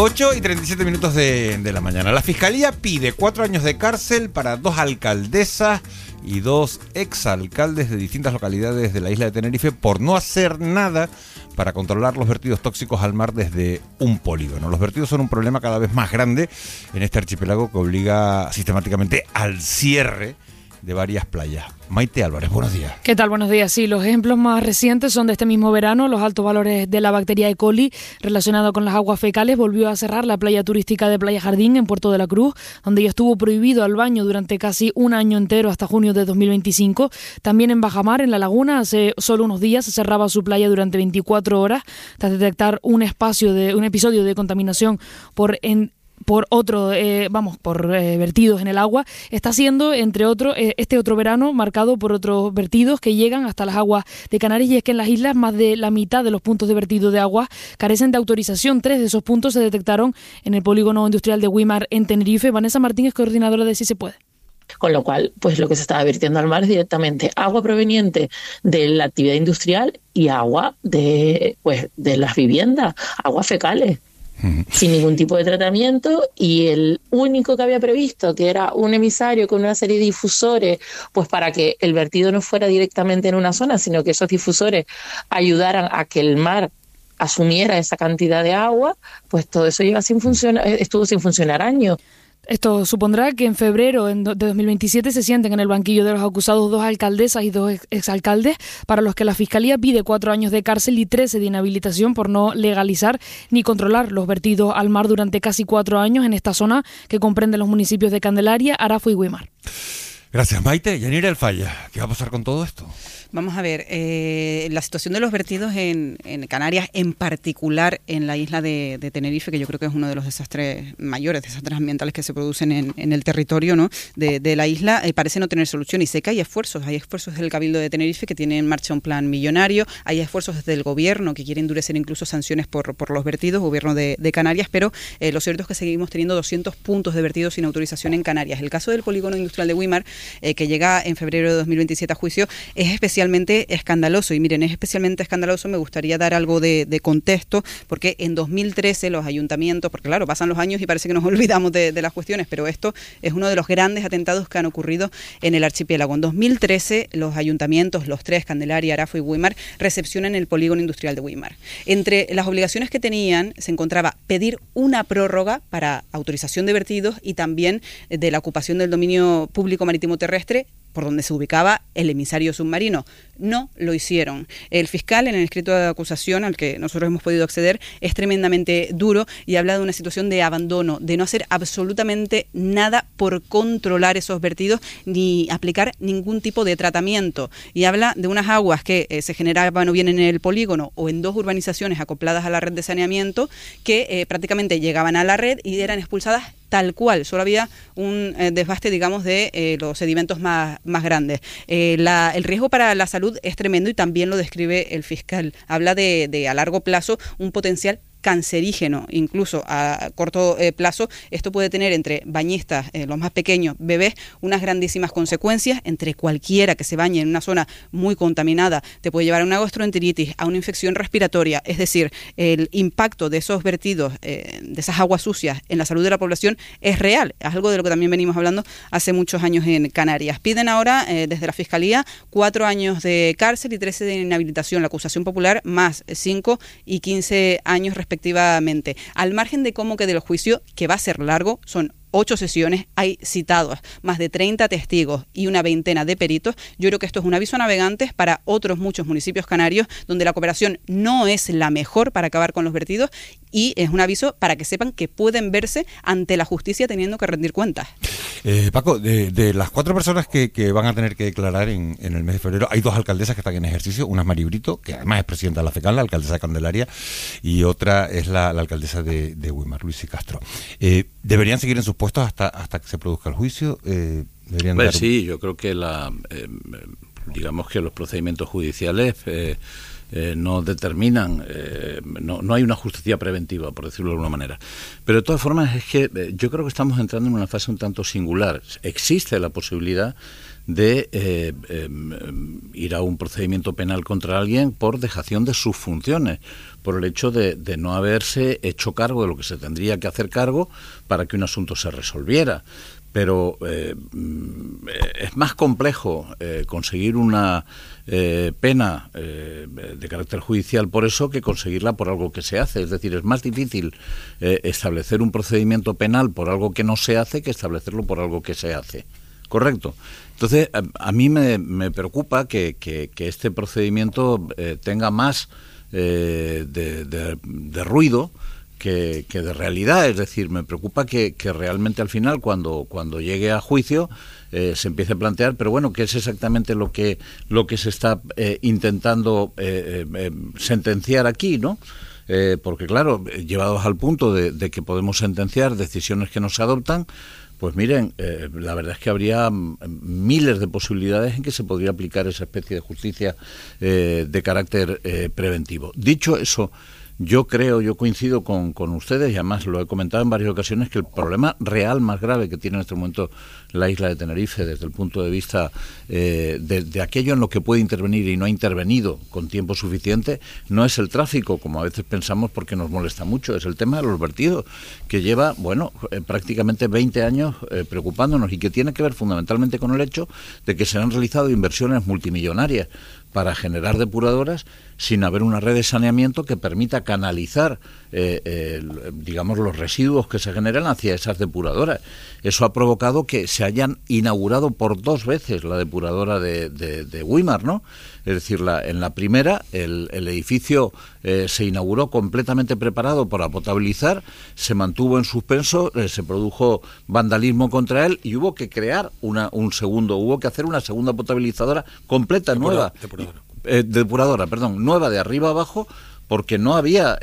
8:37 de la mañana. La Fiscalía pide 4 años de cárcel para 2 alcaldesas y 2 exalcaldes de distintas localidades de la isla de Tenerife por no hacer nada para controlar los vertidos tóxicos al mar desde un polígono. Los vertidos son un problema cada vez más grande en este archipiélago que obliga sistemáticamente al cierre de varias playas. Maite Álvarez, buenos días. ¿Qué tal? Buenos días. Sí, los ejemplos más recientes son de este mismo verano. Los altos valores de la bacteria E. coli relacionado con las aguas fecales volvió a cerrar la playa turística de Playa Jardín en Puerto de la Cruz, donde ya estuvo prohibido el baño durante casi un año entero hasta junio de 2025. También en Bajamar, en La Laguna, hace solo unos días se cerraba su playa durante 24 horas tras detectar un episodio de contaminación por vertidos en el agua. Está siendo, entre otros, este otro verano marcado por otros vertidos que llegan hasta las aguas de Canarias, y es que en las islas más de la mitad de los puntos de vertido de agua carecen de autorización. 3 de esos puntos se detectaron en el polígono industrial de Güímar en Tenerife. Vanessa Martínez, coordinadora de Sí se puede. Con lo cual, pues lo que se está vertiendo al mar es directamente agua proveniente de la actividad industrial y agua de las viviendas, aguas fecales, sin ningún tipo de tratamiento. Y el único que había previsto, que era un emisario con una serie de difusores, pues para que el vertido no fuera directamente en una zona, sino que esos difusores ayudaran a que el mar asumiera esa cantidad de agua, pues todo eso estuvo sin funcionar años. Esto supondrá que en febrero de 2027 se sienten en el banquillo de los acusados 2 alcaldesas y 2 exalcaldes, para los que la Fiscalía pide 4 años de cárcel y 13 de inhabilitación por no legalizar ni controlar los vertidos al mar durante casi 4 años en esta zona que comprende los municipios de Candelaria, Arafo y Güímar. Gracias, Maite. Yanira El Falla, ¿qué va a pasar con todo esto? Vamos a ver, la situación de los vertidos en Canarias, en particular en la isla de Tenerife, que yo creo que es uno de los mayores desastres ambientales que se producen en el territorio, ¿no?, de la isla, parece no tener solución. Y sé que hay esfuerzos del Cabildo de Tenerife que tiene en marcha un plan millonario, hay esfuerzos desde el gobierno que quiere endurecer incluso sanciones por los vertidos, gobierno de Canarias, pero lo cierto es que seguimos teniendo 200 puntos de vertidos sin autorización en Canarias. El caso del polígono industrial de Güímar, que llega en febrero de 2027 a juicio, es especialmente escandaloso. Y miren, es especialmente escandaloso, me gustaría dar algo de contexto, porque en 2013 los ayuntamientos, porque claro, pasan los años y parece que nos olvidamos de las cuestiones, pero esto es uno de los grandes atentados que han ocurrido en el archipiélago. En 2013 los ayuntamientos, los 3, Candelaria, Arafo y Güímar, recepcionan el polígono industrial de Güímar. Entre las obligaciones que tenían se encontraba pedir una prórroga para autorización de vertidos y también de la ocupación del dominio público marítimo terrestre por donde se ubicaba el emisario submarino. No lo hicieron. El fiscal, en el escrito de acusación al que nosotros hemos podido acceder, es tremendamente duro y habla de una situación de abandono, de no hacer absolutamente nada por controlar esos vertidos ni aplicar ningún tipo de tratamiento. Y habla de unas aguas que se generaban o bien en el polígono o en 2 urbanizaciones acopladas a la red de saneamiento que prácticamente llegaban a la red y eran expulsadas tal cual. Solo había un desbaste, digamos, de los sedimentos más grandes. El riesgo para la salud es tremendo y también lo describe el fiscal. Habla de a largo plazo un potencial cancerígeno, incluso a corto plazo. Esto puede tener entre bañistas, los más pequeños, bebés, unas grandísimas consecuencias. Entre cualquiera que se bañe en una zona muy contaminada te puede llevar a una gastroenteritis, a una infección respiratoria. Es decir, el impacto de esos vertidos, de esas aguas sucias en la salud de la población es real. Es algo de lo que también venimos hablando hace muchos años en Canarias. Piden ahora, desde la Fiscalía, 4 años de cárcel y 13 de inhabilitación. La acusación popular, más 5 y 15 años respectivamente. Al margen de cómo quede el juicio, que va a ser largo, son 8 sesiones, hay citados más de 30 testigos y una veintena de peritos. Yo creo que esto es un aviso a navegantes para otros muchos municipios canarios donde la cooperación no es la mejor para acabar con los vertidos, y es un aviso para que sepan que pueden verse ante la justicia teniendo que rendir cuentas. Paco, de las 4 personas que van a tener que declarar en el mes de febrero, hay 2 alcaldesas que están en ejercicio. Una es Mari Brito, que además es presidenta de la FECAN, la alcaldesa de Candelaria, y otra es la alcaldesa de Güímar, Luis y Castro. ¿Deberían seguir en sus puestos hasta que se produzca el juicio? Sí, yo creo que digamos que los procedimientos judiciales no determinan, no hay una justicia preventiva, por decirlo de alguna manera. Pero de todas formas es que yo creo que estamos entrando en una fase un tanto singular. Existe la posibilidad de ir a un procedimiento penal contra alguien por dejación de sus funciones, por el hecho de no haberse hecho cargo de lo que se tendría que hacer cargo para que un asunto se resolviera. Pero es más complejo conseguir una pena de carácter judicial por eso que conseguirla por algo que se hace. Es decir, es más difícil establecer un procedimiento penal por algo que no se hace que establecerlo por algo que se hace. ¿Correcto? Entonces, a mí me preocupa que este procedimiento tenga más de ruido que de realidad. Es decir, me preocupa que realmente al final, cuando llegue a juicio, se empiece a plantear, pero bueno, ¿qué es exactamente lo que se está intentando sentenciar aquí, ¿no? Porque claro, llevados al punto de que podemos sentenciar decisiones que no se adoptan, pues miren, la verdad es que habría miles de posibilidades en que se podría aplicar esa especie de justicia de carácter preventivo. Dicho eso, yo coincido con ustedes, y además lo he comentado en varias ocasiones, que el problema real más grave que tiene en este momento la isla de Tenerife desde el punto de vista de aquello en lo que puede intervenir y no ha intervenido con tiempo suficiente, no es el tráfico, como a veces pensamos porque nos molesta mucho, es el tema de los vertidos, que lleva, prácticamente 20 años preocupándonos y que tiene que ver fundamentalmente con el hecho de que se han realizado inversiones multimillonarias para generar depuradoras sin haber una red de saneamiento que permita canalizar, digamos, los residuos que se generan hacia esas depuradoras. Eso ha provocado que se hayan inaugurado por 2 veces la depuradora de Güímar, ¿no? Es decir, en la primera, el edificio se inauguró completamente preparado para potabilizar, se mantuvo en suspenso, se produjo vandalismo contra él y hubo que crear hubo que hacer una segunda potabilizadora completa, nueva. Depuradora, nueva de arriba abajo, porque no había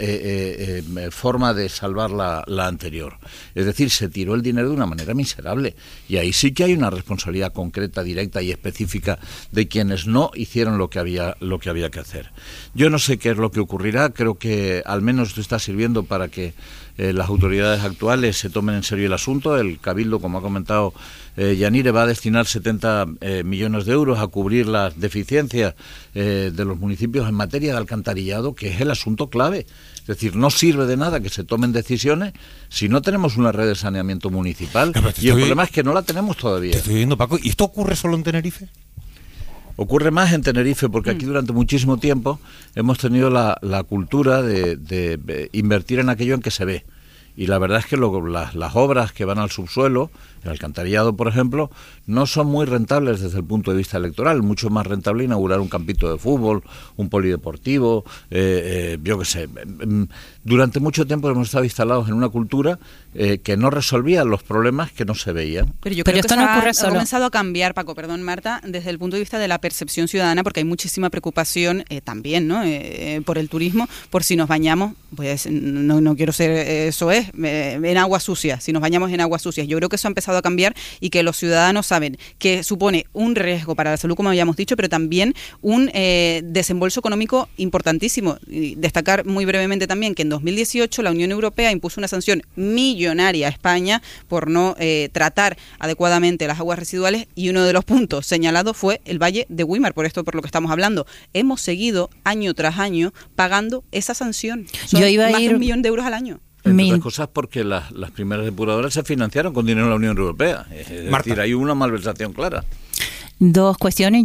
forma de salvar la anterior. Es decir, se tiró el dinero de una manera miserable. Y ahí sí que hay una responsabilidad concreta, directa y específica de quienes no hicieron lo que había que hacer. Yo no sé qué es lo que ocurrirá. Creo que al menos esto está sirviendo para que las autoridades actuales se tomen en serio el asunto. El Cabildo, como ha comentado Yanire, va a destinar 70 millones de euros a cubrir las deficiencias de los municipios en materia de alcantarillado, que es el asunto clave. Es decir, no sirve de nada que se tomen decisiones si no tenemos una red de saneamiento municipal. Y el problema es que no la tenemos todavía. Te estoy viendo, Paco. ¿Y esto ocurre solo en Tenerife? Ocurre más en Tenerife porque aquí durante muchísimo tiempo hemos tenido la cultura de invertir en aquello en que se ve. Y la verdad es que las obras que van al subsuelo, el alcantarillado, por ejemplo, no son muy rentables desde el punto de vista electoral. Mucho más rentable inaugurar un campito de fútbol, un polideportivo, yo qué sé. Durante mucho tiempo hemos estado instalados en una cultura que no resolvía los problemas que no se veían. Pero yo creo que esto no ocurre solo. Ha comenzado a cambiar, Paco, perdón, Marta, desde el punto de vista de la percepción ciudadana, porque hay muchísima preocupación también, ¿no? Por el turismo, por si nos bañamos, pues no quiero ser eso en agua sucia, si nos bañamos en aguas sucias. Yo creo que eso ha empezado a cambiar y que los ciudadanos saben que supone un riesgo para la salud, como habíamos dicho, pero también un desembolso económico importantísimo. Y destacar muy brevemente también que en 2018 la Unión Europea impuso una sanción millonaria a España por no tratar adecuadamente las aguas residuales, y uno de los puntos señalados fue el Valle de Güímar, por lo que estamos hablando. Hemos seguido año tras año pagando esa sanción. Son más de 1 millón de euros al año. Entre otras cosas porque las primeras depuradoras se financiaron con dinero de la Unión Europea. Es decir, hay una malversación clara. 2 cuestiones.